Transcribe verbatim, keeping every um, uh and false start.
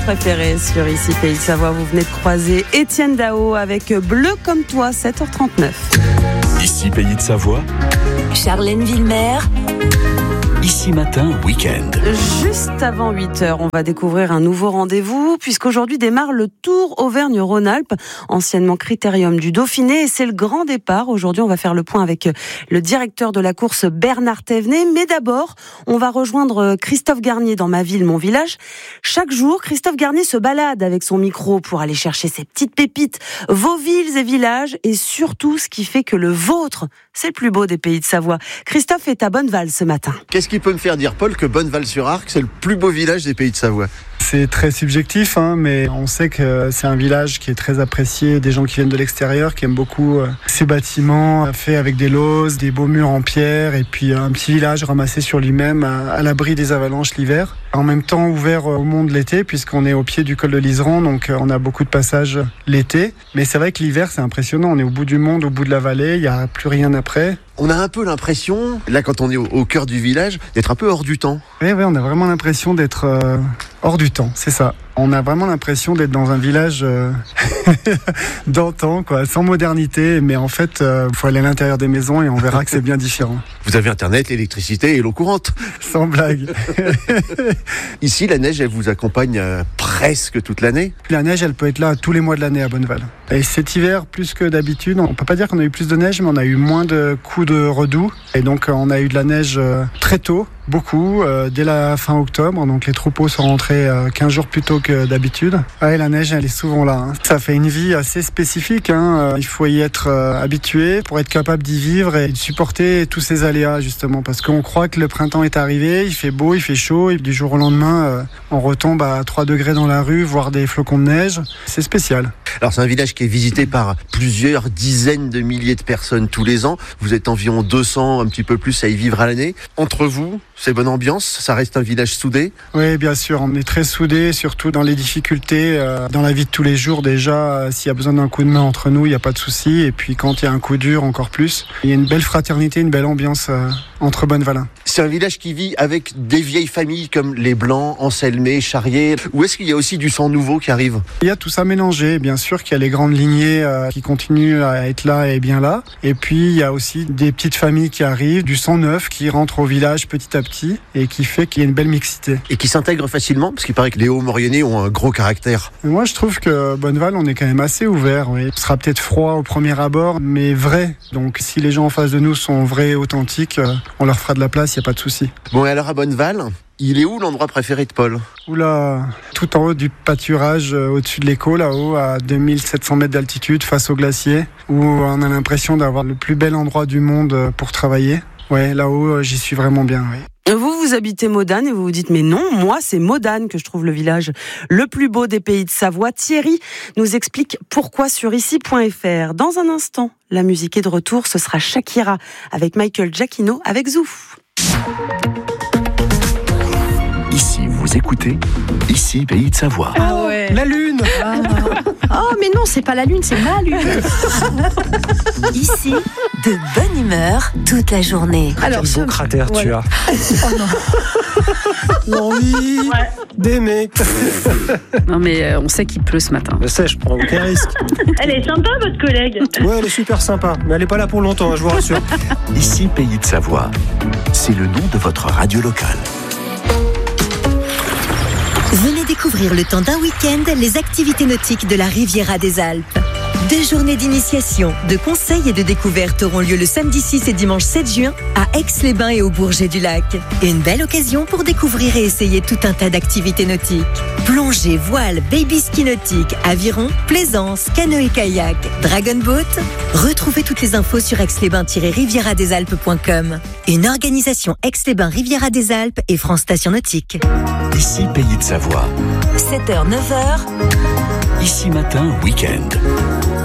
préféré sur Ici Pays de Savoie. Vous venez de croiser Étienne Dao avec Bleu comme toi, sept heures trente-neuf. Ici Pays de Savoie. Charlène Villemer. Ici Matin, week-end. Juste avant huit heures, on va découvrir un nouveau rendez-vous puisqu'aujourd'hui démarre le Tour Auvergne-Rhône-Alpes, anciennement Critérium du Dauphiné, et c'est le grand départ. Aujourd'hui, on va faire le point avec le directeur de la course, Bernard Thévenet. Mais d'abord, on va rejoindre Christophe Garnier dans Ma ville, mon village. Chaque jour, Christophe Garnier se balade avec son micro pour aller chercher ses petites pépites, vos villes et villages, et surtout ce qui fait que le vôtre, c'est le plus beau des pays de Savoie. Christophe est à Bonneval ce matin. Qu'est-ce qui peut me faire dire, Paul, que Bonneval-sur-Arc, c'est le plus beau village des pays de Savoie? C'est très subjectif, hein, mais on sait que c'est un village qui est très apprécié, des gens qui viennent de l'extérieur, qui aiment beaucoup euh, ces bâtiments faits avec des lauses, des beaux murs en pierre, et puis un petit village ramassé sur lui-même à, à l'abri des avalanches l'hiver. En même temps ouvert au monde l'été, puisqu'on est au pied du col de l'Iseran, donc on a beaucoup de passages l'été. Mais c'est vrai que l'hiver, c'est impressionnant. On est au bout du monde, au bout de la vallée, il n'y a plus rien après. On a un peu l'impression, là quand on est au, au cœur du village, d'être un peu hors du temps. Oui, oui, on a vraiment l'impression d'être euh, hors du temps, c'est ça. On a vraiment l'impression d'être dans un village euh, d'antan, quoi, sans modernité. Mais en fait, il euh, faut aller à l'intérieur des maisons et on verra que c'est bien différent. Vous avez Internet, l'électricité et l'eau courante. Sans blague. Ici, la neige, elle vous accompagne euh, presque toute l'année. La neige, elle peut être là tous les mois de l'année à Bonneval. Et cet hiver, plus que d'habitude, on peut pas dire qu'on a eu plus de neige, mais on a eu moins de coups de redoux. Et donc, on a eu de la neige euh, très tôt. Beaucoup, euh, dès la fin octobre, donc les troupeaux sont rentrés euh, quinze jours plus tôt que d'habitude. Ouais, la neige, elle est souvent là. Hein. Ça fait une vie assez spécifique. Hein. Il faut y être euh, habitué pour être capable d'y vivre et de supporter tous ces aléas, justement. Parce qu'on croit que le printemps est arrivé, il fait beau, il fait chaud, et du jour au lendemain, euh, on retombe à trois degrés dans la rue, voire des flocons de neige. C'est spécial. Alors, c'est un village qui est visité par plusieurs dizaines de milliers de personnes tous les ans. Vous êtes environ deux cents, un petit peu plus, à y vivre à l'année. Entre vous, c'est bonne ambiance, ça reste un village soudé? Oui, bien sûr, on est très soudés, surtout dans les difficultés, euh, dans la vie de tous les jours déjà. Euh, s'il y a besoin d'un coup de main entre nous, il n'y a pas de souci. Et puis quand il y a un coup dur, encore plus. Il y a une belle fraternité, une belle ambiance euh, entre Bonnevalins. C'est un village qui vit avec des vieilles familles comme les Blancs, Anselmé, Charrier. Ou est-ce qu'il y a aussi du sang nouveau qui arrive? Il y a tout ça mélangé, bien sûr qu'il y a les grandes lignées euh, qui continuent à être là et bien là. Et puis il y a aussi des petites familles qui arrivent, du sang neuf qui rentre au village petit à petit et qui fait qu'il y a une belle mixité. Et qui s'intègre facilement, parce qu'il paraît que les Hauts-Mauriennais ont un gros caractère. Moi je trouve que Bonneval, on est quand même assez ouvert. Oui. Ce sera peut-être froid au premier abord, mais vrai. Donc si les gens en face de nous sont vrais et authentiques, euh, on leur fera de la place, il n'y a pas de souci. Bon, et alors à Bonneval, il est où l'endroit préféré de Paul? Oula, tout en haut du pâturage, euh, au-dessus de l'écho, là-haut, à deux mille sept cents mètres d'altitude, face au glacier, où on a l'impression d'avoir le plus bel endroit du monde euh, pour travailler. Ouais, là-haut, euh, j'y suis vraiment bien, oui. Vous, vous habitez Modane et vous vous dites, mais non, moi, c'est Modane que je trouve le village le plus beau des pays de Savoie. Thierry nous explique pourquoi sur ici point f r. Dans un instant, la musique est de retour, ce sera Shakira avec Michael Giacchino avec Zouf. Ici, vous écoutez Ici, Pays de Savoie. Ah ouais. La lune. Ah. Oh, mais non, c'est pas la lune, c'est ma lune. Ici, de bonne humeur toute la journée. Alors, Quel ce... beau cratère ouais. tu as. Oh non. L'envie Ouais. d'aimer. Non, mais euh, on sait qu'il pleut ce matin. Je sais, je prends aucun risque. Elle est sympa, votre collègue. Ouais, elle est super sympa, mais elle est pas là pour longtemps, hein, je vous rassure. Ici, Pays de Savoie. C'est le nom de votre radio locale. Venez découvrir le temps d'un week-end les activités nautiques de la Riviera des Alpes. Deux journées d'initiation, de conseils et de découvertes auront lieu le samedi six et dimanche sept juin à Aix-les-Bains et au Bourget-du-Lac. Une belle occasion pour découvrir et essayer tout un tas d'activités nautiques. Plongée, voile, baby ski nautique, aviron, plaisance, canoë-kayak, dragon boat. Retrouvez toutes les infos sur aix les bains tiret riviera des alpes point com. Une organisation Aix-les-Bains Riviera des Alpes et France Station Nautique. Ici, Pays de Savoie. sept heures neuf heures. Ici Matin, week-end.